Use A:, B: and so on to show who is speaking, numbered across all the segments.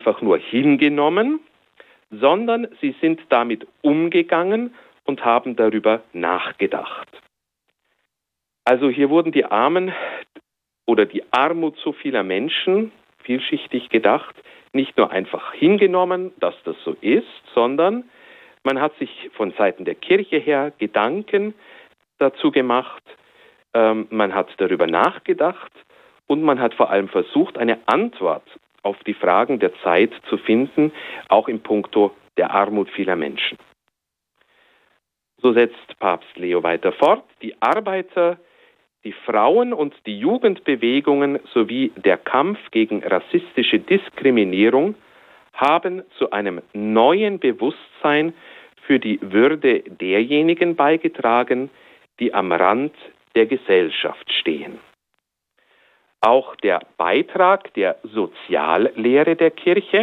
A: einfach nur hingenommen, sondern sie sind damit umgegangen und haben darüber nachgedacht. Also hier wurden die Armen oder die Armut so vieler Menschen, vielschichtig gedacht, nicht nur einfach hingenommen, dass das so ist, sondern man hat sich von Seiten der Kirche her Gedanken dazu gemacht, man hat darüber nachgedacht und man hat vor allem versucht, eine Antwort auf die Fragen der Zeit zu finden, auch in puncto der Armut vieler Menschen. So setzt Papst Leo weiter fort: Die Arbeiter, die Frauen- und die Jugendbewegungen sowie der Kampf gegen rassistische Diskriminierung haben zu einem neuen Bewusstsein für die Würde derjenigen beigetragen, die am Rand der Gesellschaft stehen. Auch der Beitrag der Soziallehre der Kirche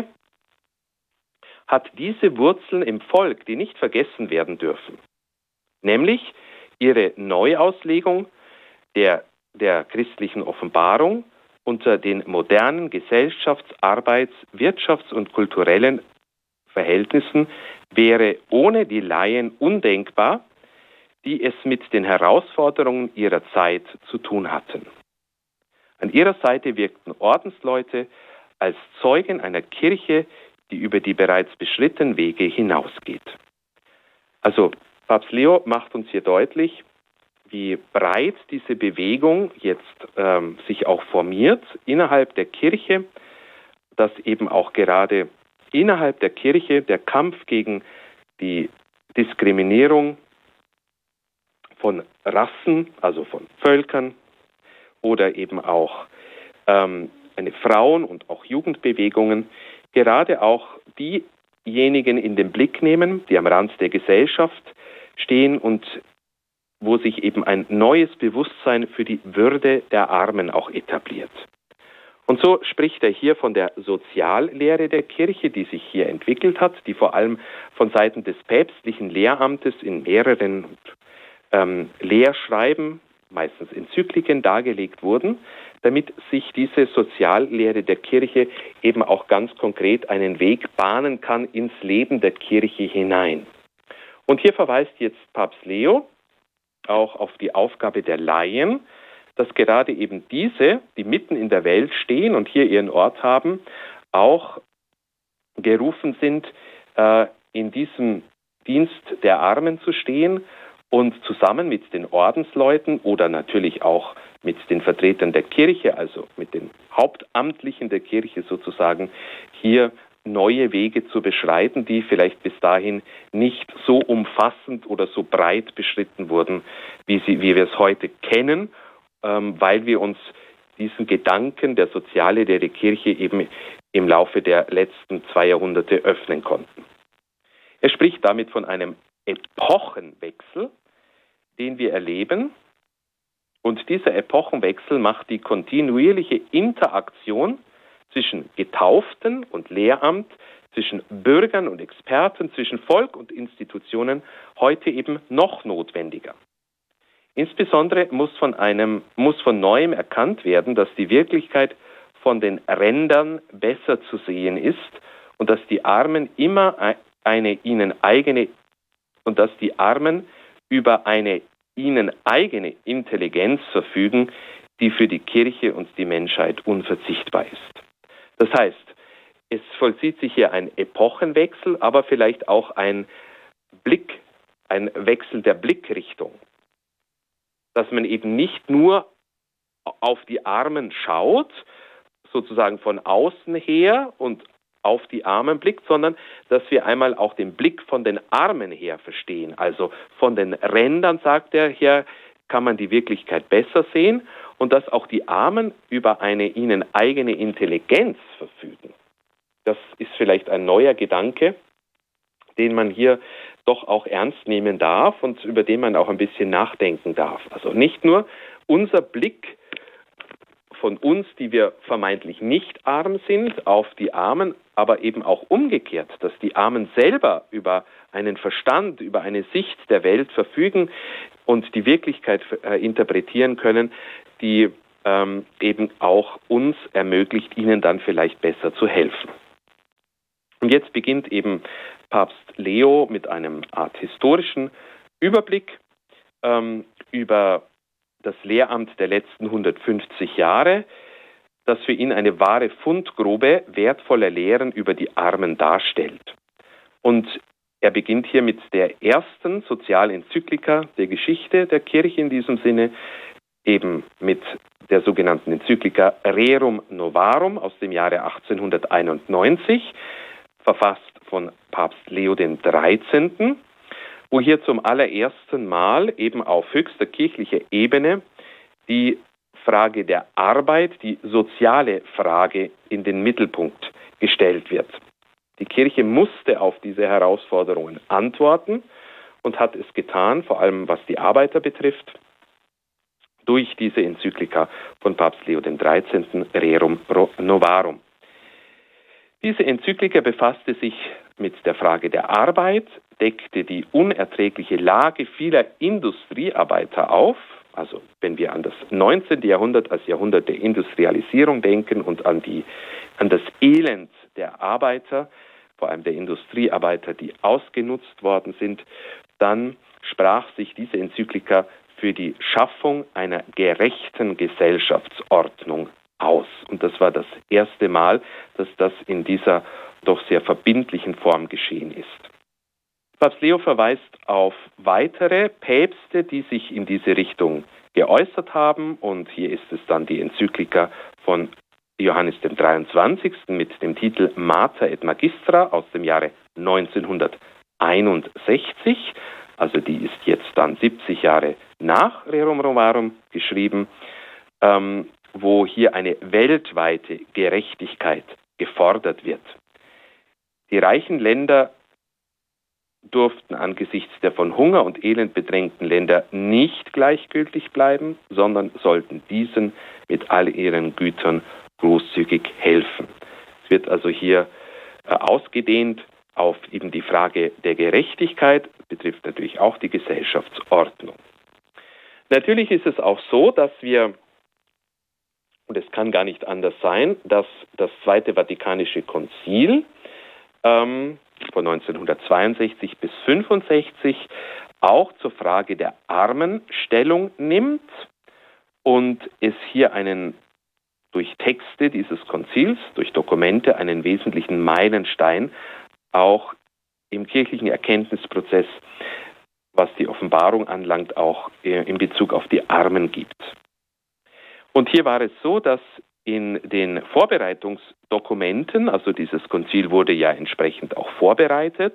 A: hat diese Wurzeln im Volk, die nicht vergessen werden dürfen, nämlich ihre Neuauslegung der christlichen Offenbarung unter den modernen Gesellschafts-, Arbeits-, Wirtschafts- und kulturellen Verhältnissen wäre ohne die Laien undenkbar, die es mit den Herausforderungen ihrer Zeit zu tun hatten. An ihrer Seite wirkten Ordensleute als Zeugen einer Kirche, die über die bereits beschrittenen Wege hinausgeht. Also Papst Leo macht uns hier deutlich, wie breit diese Bewegung jetzt sich auch formiert innerhalb der Kirche, dass eben auch gerade innerhalb der Kirche der Kampf gegen die Diskriminierung von Rassen, also von Völkern oder eben auch eine Frauen- und auch Jugendbewegungen, gerade auch diejenigen in den Blick nehmen, die am Rand der Gesellschaft stehen und wo sich eben ein neues Bewusstsein für die Würde der Armen auch etabliert. Und so spricht er hier von der Soziallehre der Kirche, die sich hier entwickelt hat, die vor allem von Seiten des päpstlichen Lehramtes in mehreren Lehrschreiben, meistens Enzykliken, dargelegt wurden, damit sich diese Soziallehre der Kirche eben auch ganz konkret einen Weg bahnen kann ins Leben der Kirche hinein. Und hier verweist jetzt Papst Leo auch auf die Aufgabe der Laien, dass gerade eben diese, die mitten in der Welt stehen und hier ihren Ort haben, auch gerufen sind, in diesem Dienst der Armen zu stehen und zusammen mit den Ordensleuten oder natürlich auch mit den Vertretern der Kirche, also mit den Hauptamtlichen der Kirche sozusagen, hier neue Wege zu beschreiten, die vielleicht bis dahin nicht so umfassend oder so breit beschritten wurden, wie wir es heute kennen, weil wir uns diesen Gedanken der Soziallehre der Kirche eben im Laufe der letzten 2 Jahrhunderte öffnen konnten. Er spricht damit von einem Epochenwechsel, den wir erleben, und dieser Epochenwechsel macht die kontinuierliche Interaktion zwischen Getauften und Lehramt, zwischen Bürgern und Experten, zwischen Volk und Institutionen heute eben noch notwendiger. Insbesondere muss von neuem erkannt werden, dass die Wirklichkeit von den Rändern besser zu sehen ist und dass die Armen immer über eine ihnen eigene Intelligenz verfügen, die für die Kirche und die Menschheit unverzichtbar ist. Das heißt, es vollzieht sich hier ein Epochenwechsel, aber vielleicht auch ein Wechsel der Blickrichtung. Dass man eben nicht nur auf die Armen schaut, sozusagen von außen her und auf die Armen blickt, sondern dass wir einmal auch den Blick von den Armen her verstehen. Also von den Rändern, sagt er hier, kann man die Wirklichkeit besser sehen und dass auch die Armen über eine ihnen eigene Intelligenz verfügen. Das ist vielleicht ein neuer Gedanke, den man hier doch auch ernst nehmen darf und über den man auch ein bisschen nachdenken darf. Also nicht nur unser Blick von uns, die wir vermeintlich nicht arm sind, auf die Armen, aber eben auch umgekehrt, dass die Armen selber über einen Verstand, über eine Sicht der Welt verfügen und die Wirklichkeit interpretieren können, die eben auch uns ermöglicht, ihnen dann vielleicht besser zu helfen. Und jetzt beginnt eben Papst Leo mit einem Art historischen Überblick über das Lehramt der letzten 150 Jahre, das für ihn eine wahre Fundgrube wertvoller Lehren über die Armen darstellt. Und er beginnt hier mit der ersten Sozialenzyklika der Geschichte der Kirche in diesem Sinne, eben mit der sogenannten Enzyklika Rerum Novarum aus dem Jahre 1891, verfasst von Papst Leo XIII., wo hier zum allerersten Mal eben auf höchster kirchlicher Ebene die Frage der Arbeit, die soziale Frage in den Mittelpunkt gestellt wird. Die Kirche musste auf diese Herausforderungen antworten und hat es getan, vor allem was die Arbeiter betrifft, durch diese Enzyklika von Papst Leo XIII. Rerum Novarum. Diese Enzyklika befasste sich mit der Frage der Arbeit, deckte die unerträgliche Lage vieler Industriearbeiter auf. Also wenn wir an das 19. Jahrhundert als Jahrhundert der Industrialisierung denken und an das Elend der Arbeiter, vor allem der Industriearbeiter, die ausgenutzt worden sind, dann sprach sich diese Enzyklika für die Schaffung einer gerechten Gesellschaftsordnung aus. Und das war das erste Mal, dass das in dieser doch sehr verbindlichen Form geschehen ist. Papst Leo verweist auf weitere Päpste, die sich in diese Richtung geäußert haben. Und hier ist es dann die Enzyklika von Johannes dem 23. mit dem Titel Mater et Magistra aus dem Jahre 1961. Also die ist jetzt dann 70 Jahre nach Rerum Novarum geschrieben, wo hier eine weltweite Gerechtigkeit gefordert wird. Die reichen Länder durften angesichts der von Hunger und Elend bedrängten Länder nicht gleichgültig bleiben, sondern sollten diesen mit all ihren Gütern großzügig helfen. Es wird also hier ausgedehnt auf eben die Frage der Gerechtigkeit, betrifft natürlich auch die Gesellschaftsordnung. Natürlich ist es auch so, dass wir, und es kann gar nicht anders sein, dass das Zweite Vatikanische Konzil von 1962 bis 1965 auch zur Frage der Armen Stellung nimmt und es hier durch Texte dieses Konzils, durch Dokumente, einen wesentlichen Meilenstein auch im kirchlichen Erkenntnisprozess, was die Offenbarung anlangt, auch in Bezug auf die Armen gibt. Und hier war es so, dass in den Vorbereitungsdokumenten, also dieses Konzil wurde ja entsprechend auch vorbereitet,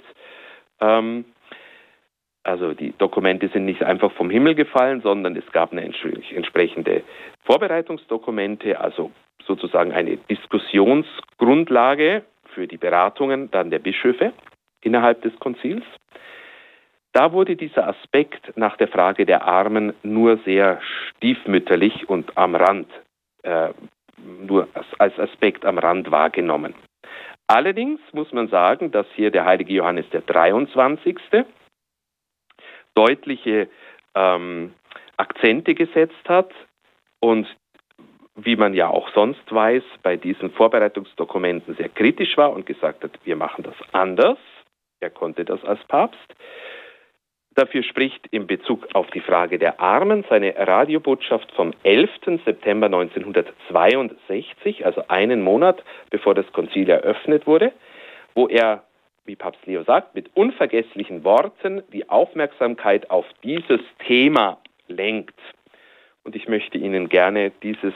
A: also die Dokumente sind nicht einfach vom Himmel gefallen, sondern es gab eine entsprechende Vorbereitungsdokumente, also sozusagen eine Diskussionsgrundlage für die Beratungen dann der Bischöfe innerhalb des Konzils. Da wurde dieser Aspekt nach der Frage der Armen nur sehr stiefmütterlich und am Rand, nur als Aspekt am Rand wahrgenommen. Allerdings muss man sagen, dass hier der heilige Johannes der 23. deutliche Akzente gesetzt hat und wie man ja auch sonst weiß, bei diesen Vorbereitungsdokumenten sehr kritisch war und gesagt hat, wir machen das anders. Er konnte das als Papst. Dafür spricht in Bezug auf die Frage der Armen seine Radiobotschaft vom 11. September 1962, also einen Monat bevor das Konzil eröffnet wurde, wo er, wie Papst Leo sagt, mit unvergesslichen Worten die Aufmerksamkeit auf dieses Thema lenkt. Und ich möchte Ihnen gerne dieses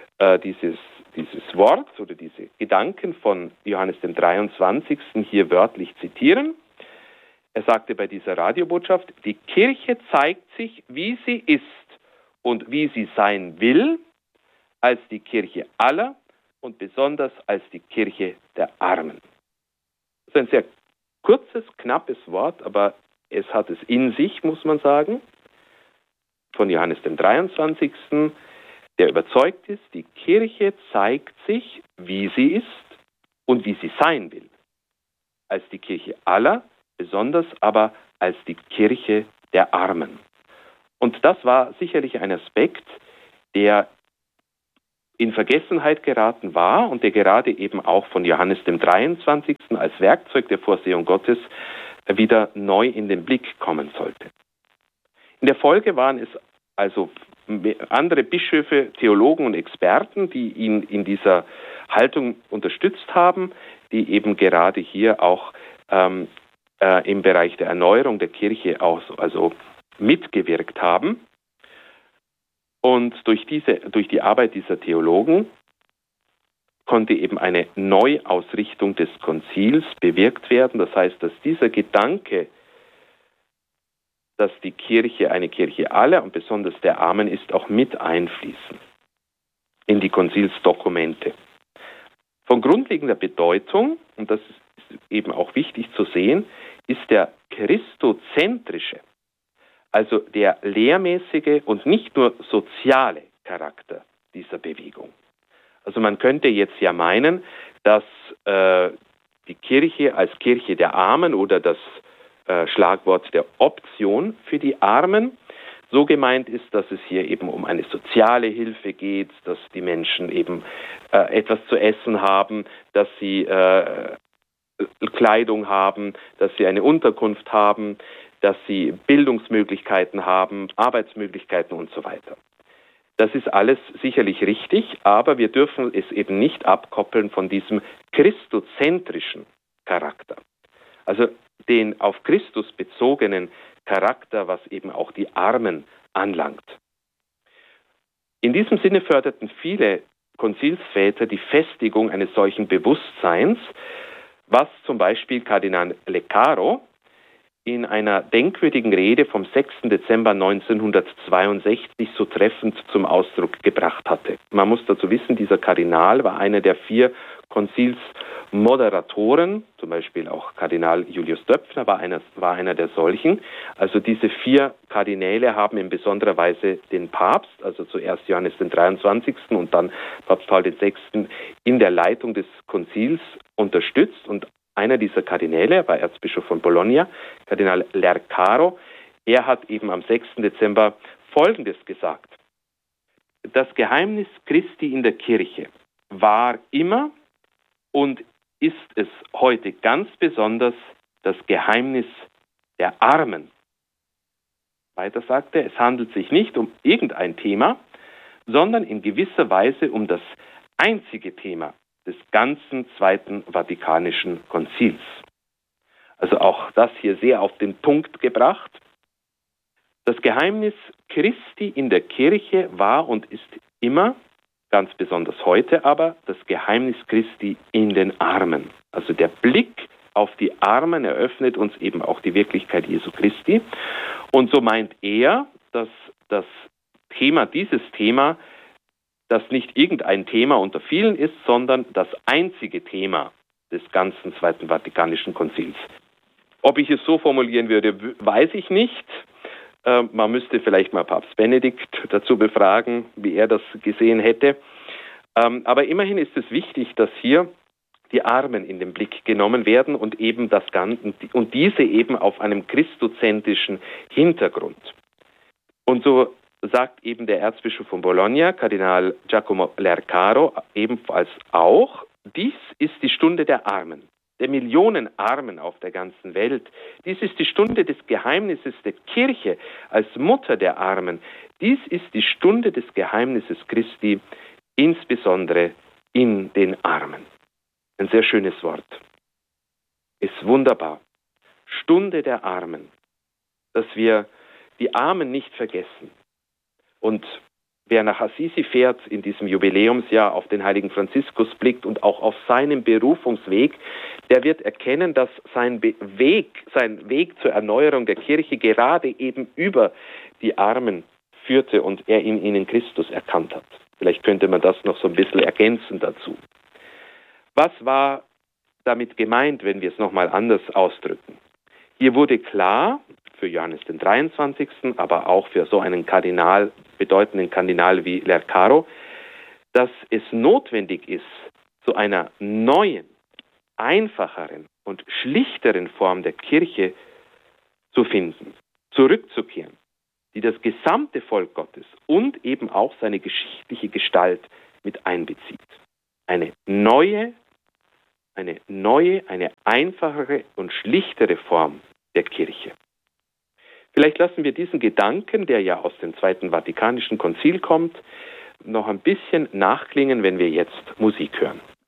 A: Wort oder diese Gedanken von Johannes dem 23. hier wörtlich zitieren. Er sagte bei dieser Radiobotschaft, die Kirche zeigt sich, wie sie ist und wie sie sein will, als die Kirche aller und besonders als die Kirche der Armen. Das ist ein sehr kurzes, knappes Wort, aber es hat es in sich, muss man sagen, von Johannes dem 23., der überzeugt ist, die Kirche zeigt sich, wie sie ist und wie sie sein will, als die Kirche aller, besonders aber als die Kirche der Armen. Und das war sicherlich ein Aspekt, der in Vergessenheit geraten war und der gerade eben auch von Johannes dem 23. als Werkzeug der Vorsehung Gottes wieder neu in den Blick kommen sollte. In der Folge waren es also andere Bischöfe, Theologen und Experten, die ihn in dieser Haltung unterstützt haben, die eben gerade hier auch im Bereich der Erneuerung der Kirche auch also mitgewirkt haben. Und durch die Arbeit dieser Theologen konnte eben eine Neuausrichtung des Konzils bewirkt werden. Das heißt, dass dieser Gedanke, dass die Kirche eine Kirche aller und besonders der Armen ist, auch mit einfließen in die Konzilsdokumente. Von grundlegender Bedeutung, und das ist eben auch wichtig zu sehen, ist der christozentrische, also der lehrmäßige und nicht nur soziale Charakter dieser Bewegung. Also man könnte jetzt ja meinen, dass die Kirche als Kirche der Armen oder das Schlagwort der Option für die Armen so gemeint ist, dass es hier eben um eine soziale Hilfe geht, dass die Menschen eben etwas zu essen haben, dass sie Kleidung haben, dass sie eine Unterkunft haben, dass sie Bildungsmöglichkeiten haben, Arbeitsmöglichkeiten und so weiter. Das ist alles sicherlich richtig, aber wir dürfen es eben nicht abkoppeln von diesem christozentrischen Charakter. Also den auf Christus bezogenen Charakter, was eben auch die Armen anlangt. In diesem Sinne förderten viele Konzilsväter die Festigung eines solchen Bewusstseins, was zum Beispiel Kardinal Leccaro in einer denkwürdigen Rede vom 6. Dezember 1962 so treffend zum Ausdruck gebracht hatte. Man muss dazu wissen, dieser Kardinal war einer der 4 Konzilsmoderatoren, zum Beispiel auch Kardinal Julius Döpfner war einer der solchen. Also diese 4 Kardinäle haben in besonderer Weise den Papst, also zuerst Johannes den 23. und dann Papst Paul VI. In der Leitung des Konzils unterstützt, und einer dieser Kardinäle war Erzbischof von Bologna, Kardinal Leccaro. Er hat eben am 6. Dezember Folgendes gesagt: Das Geheimnis Christi in der Kirche war immer und ist es heute ganz besonders das Geheimnis der Armen. Weiter sagt er, es handelt sich nicht um irgendein Thema, sondern in gewisser Weise um das einzige Thema des ganzen Zweiten Vatikanischen Konzils. Also auch das hier sehr auf den Punkt gebracht. Das Geheimnis Christi in der Kirche war und ist immer, ganz besonders heute aber, das Geheimnis Christi in den Armen. Also der Blick auf die Armen eröffnet uns eben auch die Wirklichkeit Jesu Christi. Und so meint er, dass das Thema, dieses Thema, das nicht irgendein Thema unter vielen ist, sondern das einzige Thema des ganzen Zweiten Vatikanischen Konzils. Ob ich es so formulieren würde, weiß ich nicht. Man müsste vielleicht mal Papst Benedikt dazu befragen, wie er das gesehen hätte. Aber immerhin ist es wichtig, dass hier die Armen in den Blick genommen werden und eben das Ganze, und diese eben auf einem christozentrischen Hintergrund. Und so sagt eben der Erzbischof von Bologna, Kardinal Giacomo Leccaro, ebenfalls auch, dies ist die Stunde der Armen, der Millionen Armen auf der ganzen Welt. Dies ist die Stunde des Geheimnisses der Kirche als Mutter der Armen. Dies ist die Stunde des Geheimnisses Christi, insbesondere in den Armen. Ein sehr schönes Wort. Ist wunderbar. Stunde der Armen. Dass wir die Armen nicht vergessen. Und wer nach Assisi fährt in diesem Jubiläumsjahr, auf den heiligen Franziskus blickt und auch auf seinen Berufungsweg, der wird erkennen, dass sein Weg zur Erneuerung der Kirche gerade eben über die Armen führte und er in ihnen Christus erkannt hat. Vielleicht könnte man das noch so ein bisschen ergänzen dazu. Was war damit gemeint, wenn wir es nochmal anders ausdrücken? Hier wurde klar, für Johannes den 23., aber auch für so einen bedeutenden Kardinal wie Leccaro, dass es notwendig ist, zu einer neuen, einfacheren und schlichteren Form der Kirche zu finden, zurückzukehren, die das gesamte Volk Gottes und eben auch seine geschichtliche Gestalt mit einbezieht. Eine neue, eine einfachere und schlichtere Form der Kirche. Vielleicht lassen wir diesen Gedanken, der ja aus dem Zweiten Vatikanischen Konzil kommt, noch ein bisschen nachklingen, wenn wir jetzt Musik hören.